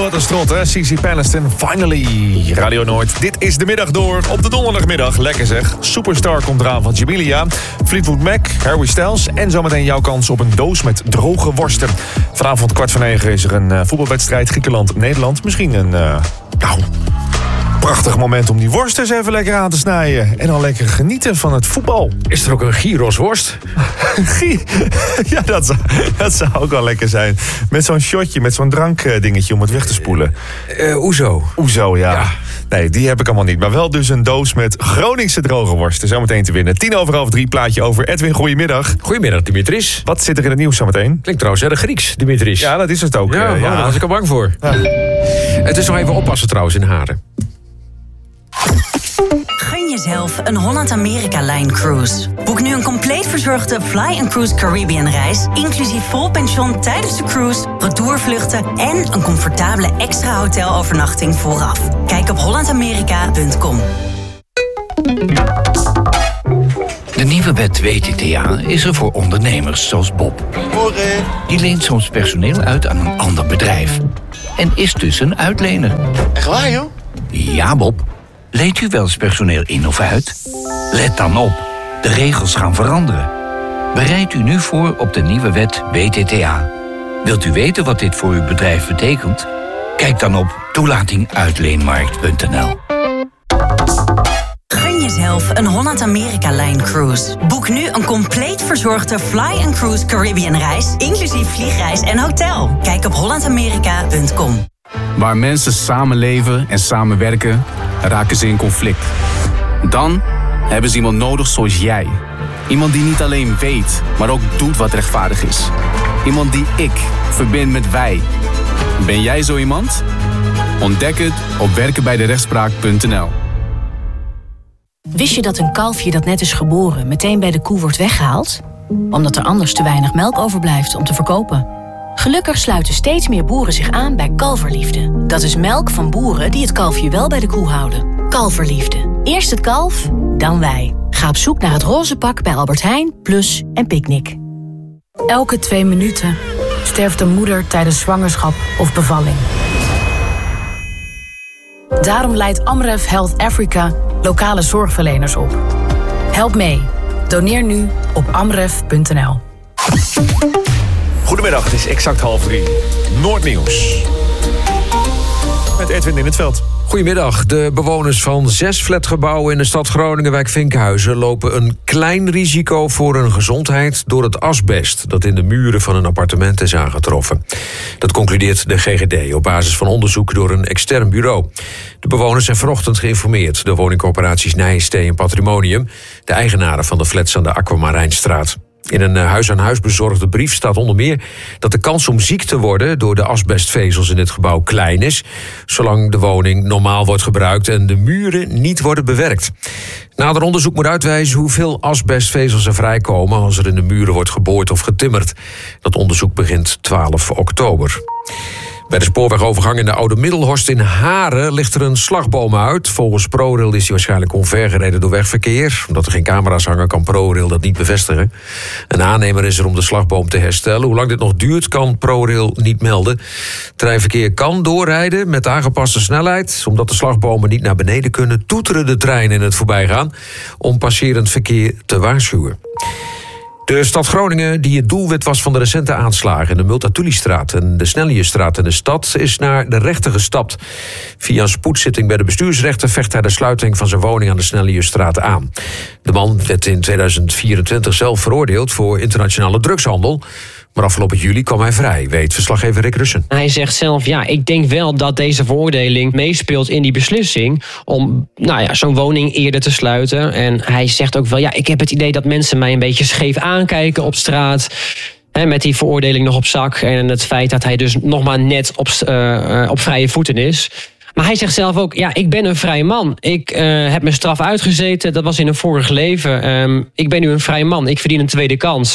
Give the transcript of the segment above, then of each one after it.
wat een strot, hè? CeCe Peniston, Finally. Radio Noord, dit is de middag door. Op de donderdagmiddag, lekker zeg. Superstar komt eraan van Jamelia. Fleetwood Mac, Harry Styles. En zometeen jouw kans op een doos met droge worsten. Vanavond 8:45 is er een voetbalwedstrijd Griekenland-Nederland. Misschien een, prachtig moment om die worst eens even lekker aan te snijden. En dan lekker genieten van het voetbal. Is er ook een gyrosworst? Ja, dat zou ook wel lekker zijn. Met zo'n shotje, met zo'n drankdingetje om het weg te spoelen. Oezo, ja. Nee, die heb ik allemaal niet. Maar wel dus een doos met Groningse droge worsten. Zometeen te winnen. 2:50, plaatje over. Edwin, goedemiddag. Goedemiddag, Dimitris. Wat zit er in het nieuws zometeen? Klinkt trouwens erg Grieks, Dimitris. Ja, dat is het ook. Ja, daar was ik al bang voor. Ja. Het is nog even oppassen trouwens in Haren. Gun jezelf een Holland-Amerika-Line cruise. Boek nu een compleet verzorgde Fly & Cruise Caribbean reis, inclusief vol pension tijdens de cruise, retourvluchten en een comfortabele extra hotelovernachting vooraf. Kijk op hollandamerika.com. De nieuwe wet WTTA is er voor ondernemers zoals Bob. Die leent soms personeel uit aan een ander bedrijf. En is dus een uitlener. Echt waar, joh? Ja, Bob. Leent u wel eens personeel in of uit? Let dan op. De regels gaan veranderen. Bereid u nu voor op de nieuwe wet WTTA. Wilt u weten wat dit voor uw bedrijf betekent? Kijk dan op toelatinguitleenmarkt.nl. Gun jezelf een Holland-Amerika-Line cruise. Boek nu een compleet verzorgde Fly & Cruise Caribbean reis, inclusief vliegreis en hotel. Kijk op hollandamerika.com. Waar mensen samenleven en samenwerken, raken ze in conflict. Dan hebben ze iemand nodig zoals jij. Iemand die niet alleen weet, maar ook doet wat rechtvaardig is. Iemand die ik verbind met wij. Ben jij zo iemand? Ontdek het op werkenbijderechtspraak.nl. Wist je dat een kalfje dat net is geboren meteen bij de koe wordt weggehaald? Omdat er anders te weinig melk overblijft om te verkopen. Gelukkig sluiten steeds meer boeren zich aan bij Kalverliefde. Dat is melk van boeren die het kalfje wel bij de koe houden. Kalverliefde. Eerst het kalf, dan wij. Ga op zoek naar het roze pak bij Albert Heijn, Plus en Picnic. Elke 2 minuten sterft een moeder tijdens zwangerschap of bevalling. Daarom leidt Amref Health Africa lokale zorgverleners op. Help mee. Doneer nu op amref.nl. Goedemiddag, het is exact 2:30. Noordnieuws. Met Edwin in het veld. Goedemiddag. De bewoners van 6 flatgebouwen in de stad Groningen, wijk Vinkhuizen, lopen een klein risico voor hun gezondheid door het asbest dat in de muren van een appartement is aangetroffen. Dat concludeert de GGD op basis van onderzoek door een extern bureau. De bewoners zijn vanochtend geïnformeerd door woningcorporaties Nijenstee en Patrimonium, de eigenaren van de flats aan de Aquamarijnstraat. In een huis-aan-huis bezorgde brief staat onder meer dat de kans om ziek te worden door de asbestvezels in dit gebouw klein is, zolang de woning normaal wordt gebruikt en de muren niet worden bewerkt. Nader onderzoek moet uitwijzen hoeveel asbestvezels er vrijkomen als er in de muren wordt geboord of getimmerd. Dat onderzoek begint 12 oktober. Bij de spoorwegovergang in de Oude Middelhorst in Haren ligt er een slagboom uit. Volgens ProRail is die waarschijnlijk omvergereden door wegverkeer. Omdat er geen camera's hangen, kan ProRail dat niet bevestigen. Een aannemer is er om de slagboom te herstellen. Hoe lang dit nog duurt, kan ProRail niet melden. Treinverkeer kan doorrijden met aangepaste snelheid. Omdat de slagbomen niet naar beneden kunnen, toeteren de treinen in het voorbijgaan om passerend verkeer te waarschuwen. De stad Groningen, die het doelwit was van de recente aanslagen in de Multatulistraat en de Snelliestraat in de stad, is naar de rechter gestapt. Via een spoedzitting bij de bestuursrechter vecht hij de sluiting van zijn woning aan de Snelliestraat aan. De man werd in 2024 zelf veroordeeld voor internationale drugshandel. Maar afgelopen juli kwam hij vrij, weet verslaggever Rick Russen. Hij zegt zelf, ik denk wel dat deze veroordeling meespeelt in die beslissing om zo'n woning eerder te sluiten. En hij zegt ook wel, ik heb het idee dat mensen mij een beetje scheef aankijken op straat. Met die veroordeling nog op zak en het feit dat hij dus nog maar net op vrije voeten is. Maar hij zegt zelf ook, ik ben een vrij man. Ik heb mijn straf uitgezeten, dat was in een vorig leven. Ik ben nu een vrij man, ik verdien een tweede kans.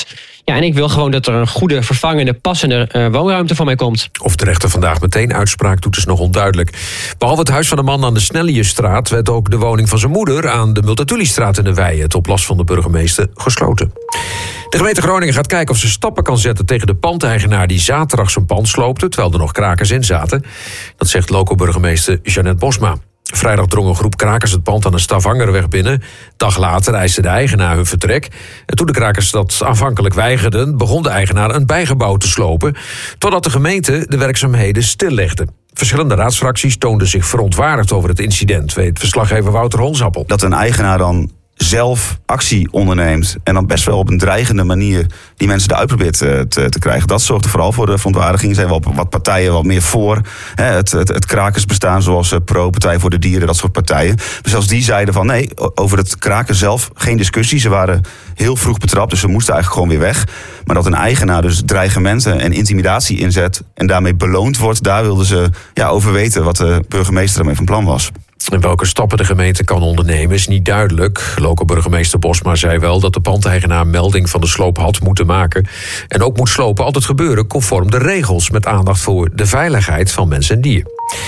Ja, en ik wil gewoon dat er een goede, vervangende, passende woonruimte voor mij komt. Of de rechter vandaag meteen uitspraak doet is nog onduidelijk. Behalve het huis van de man aan de Snelliestraat werd ook de woning van zijn moeder aan de Multatuli-straat in de Weijen op last van de burgemeester gesloten. De gemeente Groningen gaat kijken of ze stappen kan zetten tegen de pandeigenaar die zaterdag zijn pand sloopte, terwijl er nog krakers in zaten. Dat zegt loco-burgemeester Jeannette Bosma. Vrijdag drong een groep krakers het pand aan de Stavangerweg binnen. Dag later eiste de eigenaar hun vertrek. En toen de krakers dat aanvankelijk weigerden, begon de eigenaar een bijgebouw te slopen, totdat de gemeente de werkzaamheden stillegde. Verschillende raadsfracties toonden zich verontwaardigd over het incident, weet verslaggever Wouter Holzappel. Dat een eigenaar dan zelf actie onderneemt en dan best wel op een dreigende manier die mensen eruit probeert te krijgen. Dat zorgt er vooral voor de verontwaardiging. Er zijn wel wat partijen wat meer voor het krakersbestaan, zoals Pro, Partij voor de Dieren, dat soort partijen. Maar zelfs die zeiden van nee, over het kraken zelf geen discussie. Ze waren heel vroeg betrapt, dus ze moesten eigenlijk gewoon weer weg. Maar dat een eigenaar dus dreigementen en intimidatie inzet en daarmee beloond wordt, daar wilden ze over weten wat de burgemeester ermee van plan was. En welke stappen de gemeente kan ondernemen is niet duidelijk. Lokale burgemeester Bosma zei wel dat de pandeigenaar melding van de sloop had moeten maken. En ook moet slopen altijd gebeuren conform de regels, met aandacht voor de veiligheid van mens en dier.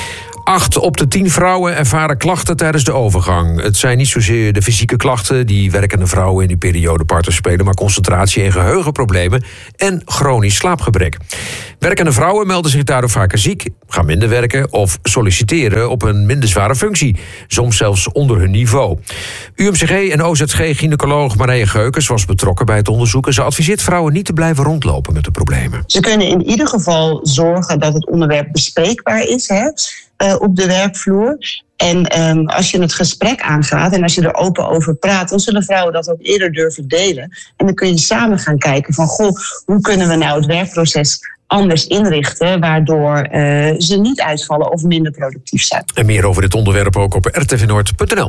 8 op de 10 vrouwen ervaren klachten tijdens de overgang. Het zijn niet zozeer de fysieke klachten die werkende vrouwen in die periode parten spelen, maar concentratie- en geheugenproblemen en chronisch slaapgebrek. Werkende vrouwen melden zich daardoor vaker ziek, gaan minder werken of solliciteren op een minder zware functie, soms zelfs onder hun niveau. UMCG en OZG-gynaecoloog Marije Geukens was betrokken bij het onderzoek en ze adviseert vrouwen niet te blijven rondlopen met de problemen. Ze kunnen in ieder geval zorgen dat het onderwerp bespreekbaar is op de werkvloer. En als je het gesprek aangaat en als je er open over praat, dan zullen vrouwen dat ook eerder durven delen. En dan kun je samen gaan kijken van, hoe kunnen we nou het werkproces anders inrichten, waardoor ze niet uitvallen of minder productief zijn. En meer over dit onderwerp ook op rtvnoord.nl.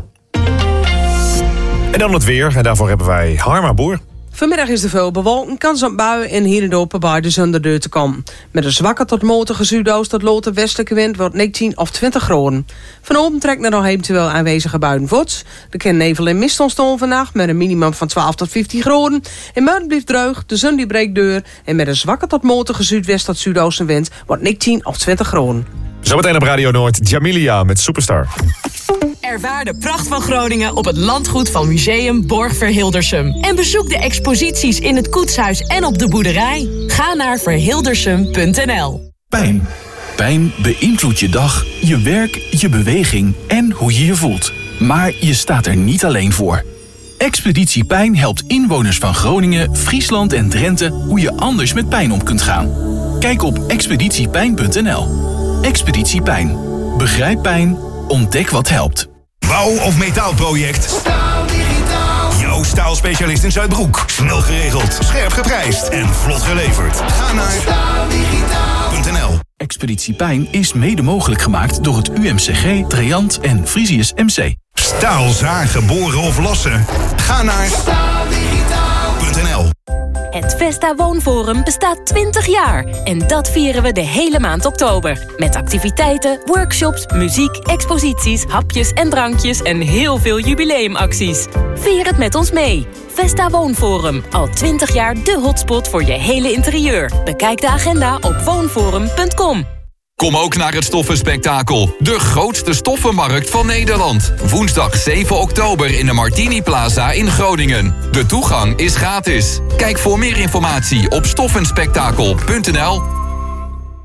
En dan het weer, en daarvoor hebben wij Harma Boer. Vanmiddag is er veel bewolking, kans op buien en hier en daar op buien zonder deur te komen. Met een zwakke tot matige zuidoost tot lote westelijke wind wordt 19 of 20 graden. Vanavond trekt naar nog eventueel aanwezige buien voort. Er kan nevel en mist ontstaan vannacht met een minimum van 12 tot 15 graden. En morgen blijft droog, de zon die breekt deur en met een zwakke tot matige zuidwest tot zuidoostenwind wordt 19 of 20 graden. Zometeen op Radio Noord, Jamilia met Superstar. Ervaar de pracht van Groningen op het landgoed van Museum Borgverhildersum. En bezoek de exposities in het koetshuis en op de boerderij. Ga naar verhildersum.nl. Pijn. Pijn beïnvloedt je dag, je werk, je beweging en hoe je je voelt. Maar je staat er niet alleen voor. Expeditie Pijn helpt inwoners van Groningen, Friesland en Drenthe hoe je anders met pijn om kunt gaan. Kijk op expeditiepijn.nl. Expeditie Pijn. Begrijp pijn, ontdek wat helpt. Bouw- of metaalproject? Staal Digitaal. Jouw staalspecialist in Zuidbroek. Snel geregeld, scherp geprijsd en vlot geleverd. Ga naar staaldigitaal.nl. Expeditie Pijn is mede mogelijk gemaakt door het UMCG, Treant en Frisius MC. Staal zagen, boren of lassen? Ga naar staaldigitaal.nl. Het Vesta Woonforum bestaat 20 jaar. En dat vieren we de hele maand oktober. Met activiteiten, workshops, muziek, exposities, hapjes en drankjes en heel veel jubileumacties. Vier het met ons mee. Vesta Woonforum. Al 20 jaar de hotspot voor je hele interieur. Bekijk de agenda op woonforum.com. Kom ook naar het Stoffenspektakel. De grootste stoffenmarkt van Nederland. Woensdag 7 oktober in de Martini Plaza in Groningen. De toegang is gratis. Kijk voor meer informatie op stoffenspektakel.nl.